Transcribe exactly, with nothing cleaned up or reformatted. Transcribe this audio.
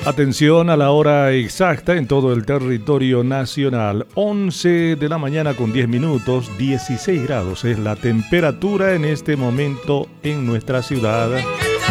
Atención a la hora exacta en todo el territorio nacional. once de la mañana con diez minutos, dieciséis grados es la temperatura en este momento en nuestra ciudad.